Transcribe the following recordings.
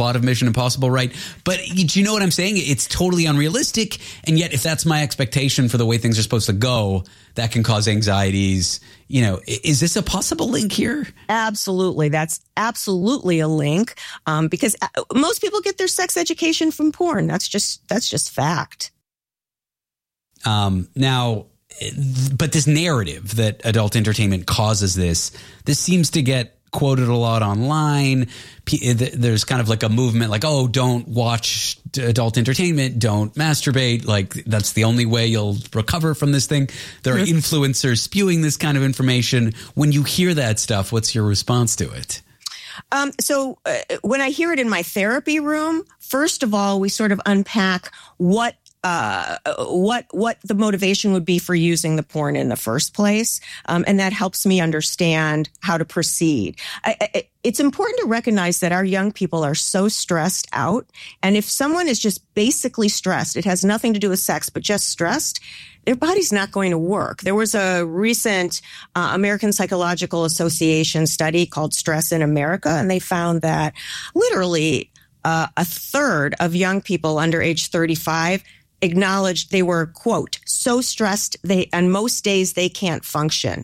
plot of Mission Impossible, right? But do you know what I'm saying? It's totally unrealistic. And yet, if that's my expectation for the way things are supposed to go, that can cause anxieties. You know, is this a possible link here? Absolutely. That's absolutely a link, because most people get their sex education from porn. That's just fact. Now, but this narrative that adult entertainment causes this seems to get quoted a lot online. There's kind of like a movement like, oh, don't watch adult entertainment, don't masturbate. Like, that's the only way you'll recover from this thing. There are influencers spewing this kind of information. When you hear that stuff, what's your response to it? So when I hear it in my therapy room, first of all, we sort of unpack what the motivation would be for using the porn in the first place. And that helps me understand how to proceed. It's important to recognize that our young people are so stressed out. And if someone is just basically stressed, it has nothing to do with sex, but just stressed, their body's not going to work. There was a recent American Psychological Association study called Stress in America, and they found that literally a third of young people under age 35 acknowledged they were, quote, so stressed on most days they can't function.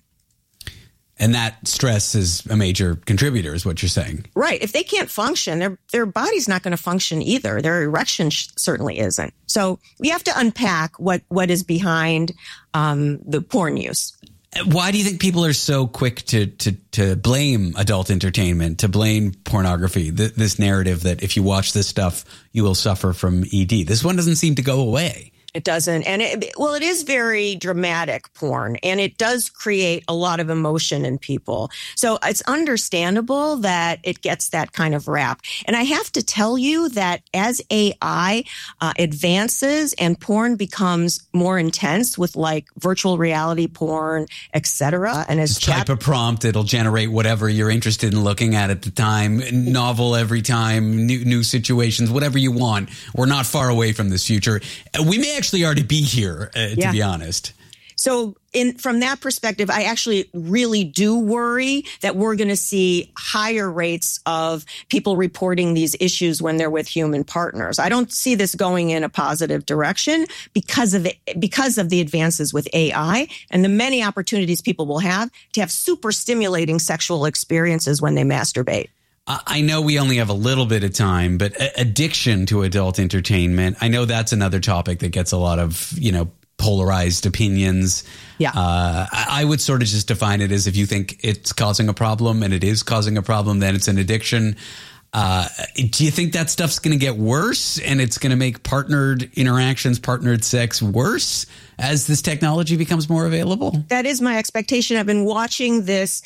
And that stress is a major contributor, is what you're saying. Right. If they can't function, their body's not going to function either. Their erection certainly isn't. So we have to unpack what is behind the porn use. Why do you think people are so quick to blame adult entertainment, to blame pornography, this narrative that if you watch this stuff, you will suffer from ED? This one doesn't seem to go away. It doesn't. And it is very dramatic porn, and it does create a lot of emotion in people. So it's understandable that it gets that kind of rap. And I have to tell you that as AI advances and porn becomes more intense with like virtual reality porn, etc. And as type a prompt, it'll generate whatever you're interested in looking at the time, novel every time, new situations, whatever you want. We're not far away from this future. We may actually already be here, to be honest. So from that perspective, I actually really do worry that we're going to see higher rates of people reporting these issues when they're with human partners. I don't see this going in a positive direction because of the advances with AI and the many opportunities people will have to have super stimulating sexual experiences when they masturbate. I know we only have a little bit of time, but addiction to adult entertainment, I know that's another topic that gets a lot of, polarized opinions. Yeah. I would sort of just define it as if you think it's causing a problem and it is causing a problem, then it's an addiction. Do you think that stuff's going to get worse and it's going to make partnered interactions, partnered sex worse as this technology becomes more available? That is my expectation. I've been watching this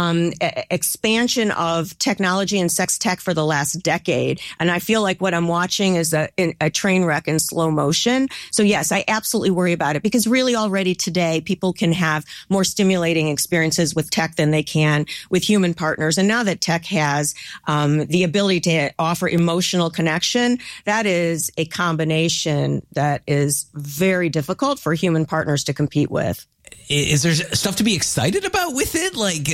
expansion of technology and sex tech for the last decade, and I feel like what I'm watching is a train wreck in slow motion. So yes, I absolutely worry about it because really already today people can have more stimulating experiences with tech than they can with human partners. And now that tech has the ability to offer emotional connection, that is a combination that is very difficult for human partners to compete with. Is there stuff to be excited about with it? Like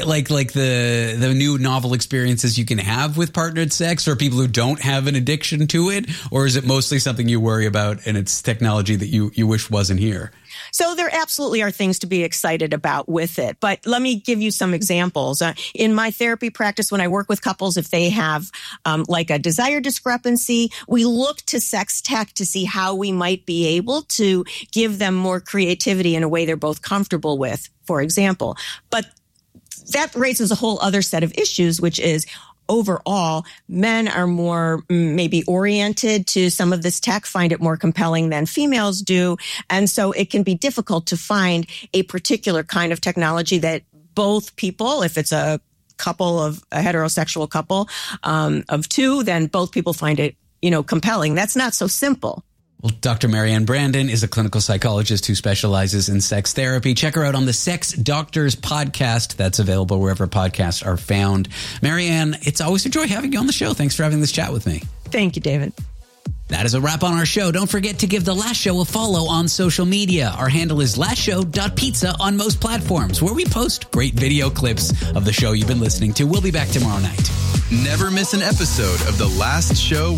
the new novel experiences you can have with partnered sex or people who don't have an addiction to it? Or is it mostly something you worry about and it's technology that you wish wasn't here? So there absolutely are things to be excited about with it. But let me give you some examples. In my therapy practice, when I work with couples, if they have like a desire discrepancy, we look to sex tech to see how we might be able to give them more creativity in a way they're both comfortable with, for example. But that raises a whole other set of issues, which is overall, men are more maybe oriented to some of this tech, find it more compelling than females do. And so it can be difficult to find a particular kind of technology that both people, if it's a heterosexual couple of two, then both people find it, compelling. That's not so simple. Well, Dr. Marianne Brandon is a clinical psychologist who specializes in sex therapy. Check her out on the Sex Doctors podcast. That's available wherever podcasts are found. Marianne, it's always a joy having you on the show. Thanks for having this chat with me. Thank you, David. That is a wrap on our show. Don't forget to give The Last Show a follow on social media. Our handle is lastshow.pizza on most platforms, where we post great video clips of the show you've been listening to. We'll be back tomorrow night. Never miss an episode of The Last Show